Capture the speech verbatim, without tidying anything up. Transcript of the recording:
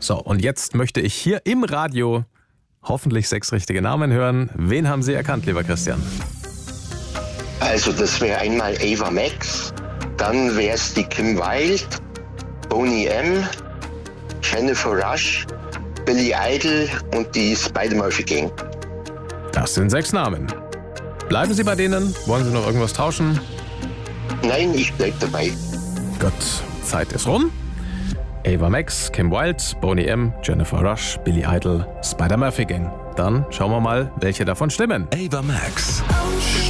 So, und jetzt möchte ich hier im Radio hoffentlich sechs richtige Namen hören. Wen haben Sie erkannt, lieber Christian? Also das wäre einmal Ava Max, dann wäre es die Kim Wilde, Boney M., Jennifer Rush, Billy Idol und die Spider-Murphy Gang. Das sind sechs Namen. Bleiben Sie bei denen? Wollen Sie noch irgendwas tauschen? Nein, ich bleib dabei. Gut, Zeit ist rum. Ava Max, Kim Wilde, Boney M., Jennifer Rush, Billy Idol, Spider-Murphy Gang. Dann schauen wir mal, welche davon stimmen. Ava Max.